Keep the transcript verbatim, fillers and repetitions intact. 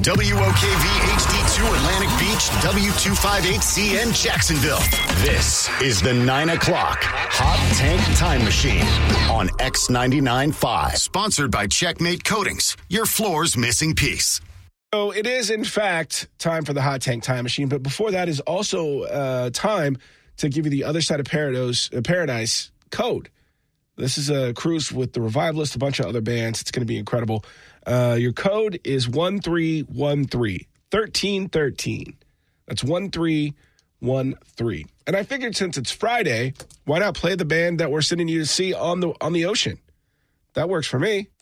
W O K V H D two Atlantic Beach, W two fifty-eight C N Jacksonville. This is the nine o'clock Hot Tank Time Machine on X ninety-nine point five. Sponsored by Checkmate Coatings, your floor's missing piece. So it is, in fact, time for the Hot Tank Time Machine. But before that is also uh, time to give you the Other Side of Paradise, uh, Paradise code. This is a cruise with the Revivalist, a bunch of other bands. It's going to be incredible. Uh, your code is one three one three, one three one three. That's one three one three. And I figured since it's Friday, why not play the band that we're sending you to see on the on the ocean? That works for me.